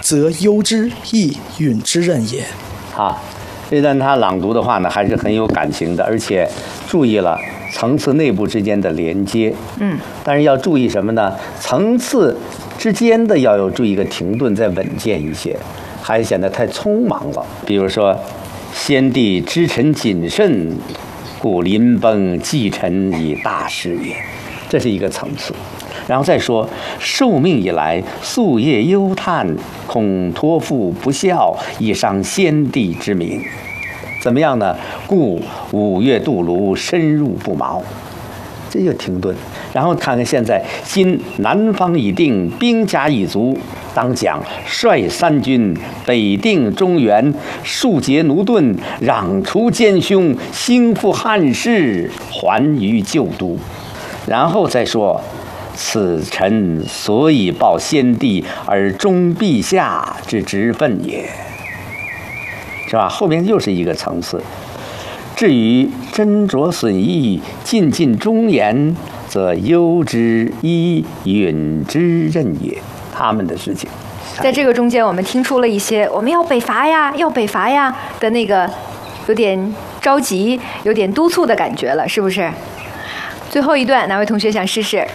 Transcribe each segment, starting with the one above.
则忧之亦允之任也。 啊，这段他朗读的话呢，还是很有感情的，而且注意了层次内部之间的连接。但是要注意什么呢？层次之间的要有注意一个停顿，再稳健一些，还显得太匆忙了。比如说，先帝知臣谨慎，故临崩寄臣以大事也，这是一个层次。然后再说，受命以来，夙夜忧叹，恐托付不孝，以伤先帝之名。怎么样呢？故5月渡泸，深入不毛。这就停顿。然后看看现在，今南方已定，兵甲已足，当讲率三军北定中原，庶竭奴钝，攘除奸凶，兴复汉室，还于旧都。然后再说，此臣所以报先帝而忠陛下之职分也，是吧？后面又是一个层次。至于斟酌损益，尽尽忠言，则忧之亦允之任也。他们的事情， 在这个中间，我们听出了一些我们要北伐呀，要北伐呀的那个有点着急、有点督促的感觉了，是不是？最后一段，哪位同学想试试？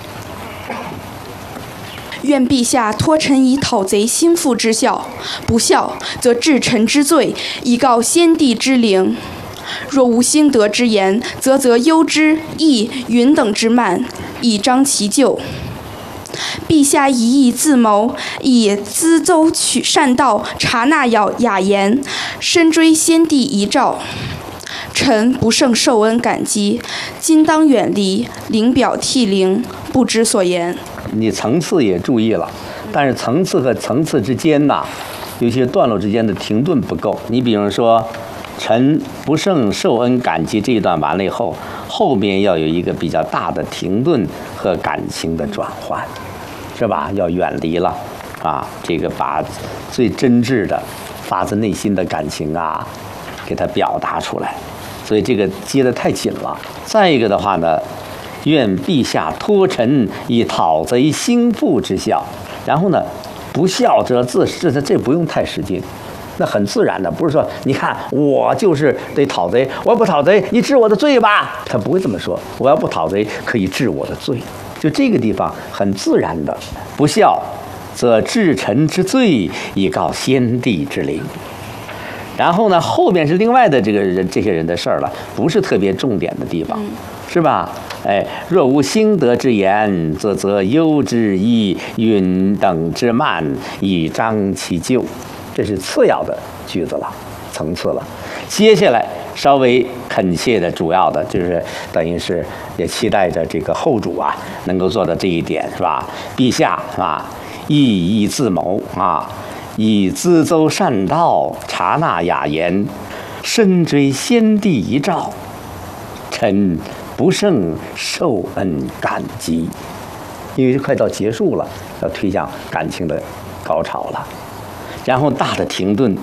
愿陛下托臣以讨贼兴复之效，不效则治臣之罪，以告先帝之灵。若无兴德之言，则忧之亦允等之慢，以彰其咎。陛下一意自谋，以资邹取善道，察纳雅言，深追先帝遗诏。臣不胜受恩感激，今当远离，临表涕零，不知所言。 你层次也注意了，但是层次和层次之间呐，有些段落之间的停顿不够。你比如说，臣不胜受恩感激这一段完了以后，后面要有一个比较大的停顿和感情的转换，是吧？要远离了啊，这个把最真挚的、发自内心的感情啊，给它表达出来。所以这个接得太紧了。再一个的话呢，愿陛下托臣以讨贼兴复之效。然后呢，不孝者自是，这不用太使劲，那很自然的，不是说你看我就是得讨贼，我要不讨贼，你治我的罪吧？他不会这么说，我要不讨贼，可以治我的罪。就这个地方很自然的，不孝则治臣之罪，以告先帝之灵。然后呢，后面是另外的这些人的事儿了，不是特别重点的地方，是吧？哎，若无兴德之言，则忧之亦允等之慢，以彰其咎。这是次要的句子了，层次了。接下来稍微恳切的主要的就是等于是也期待着这个后主啊能够做到这一点，是吧？陛下啊，意义自谋啊，以资邹善道，察纳雅言，深追先帝遗诏，臣不胜受恩感激。因为快到结束了，要推向感情的高潮了。然后大的停顿，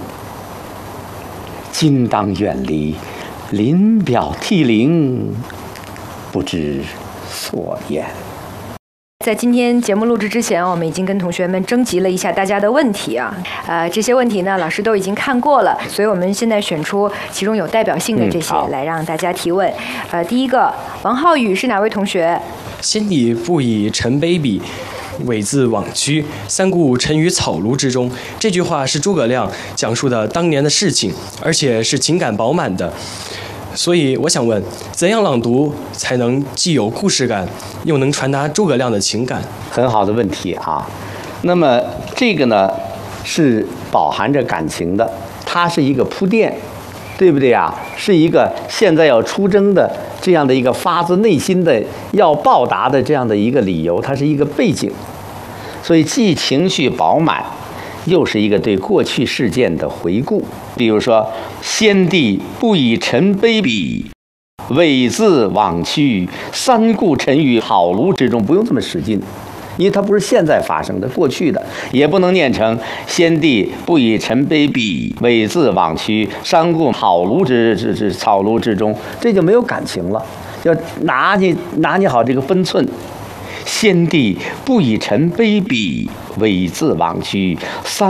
今当远离，临表涕零，不知所言。 在今天节目录制之前，我们已经跟同学们征集了一下大家的问题啊，这些问题呢，老师都已经看过了，所以我们现在选出其中有代表性的这些来让大家提问。第一个，王浩宇是哪位同学？ 先帝不以臣卑鄙，猥自枉屈，三顾臣于草庐之中。这句话是诸葛亮讲述的当年的事情，而且是情感饱满的。所以我想问，怎样朗读才能既有故事感，又能传达诸葛亮的情感？ 很好的问题啊。那么这个呢，是饱含着感情的，它是一个铺垫，对不对啊？是一个现在要出征的这样的一个发自内心的要报答的这样的一个理由，它是一个背景。所以既情绪饱满，又是一个对过去事件的回顾。比如说，先帝不以臣卑鄙，猥自枉屈，三顾臣于草庐之中。不用这么使劲，因为它不是现在发生的，过去的。也不能念成先帝不以臣卑鄙，猥自枉屈，三顾草庐之中，这就没有感情了。要拿捏好这个分寸。先帝不以臣卑鄙，猥自枉屈，三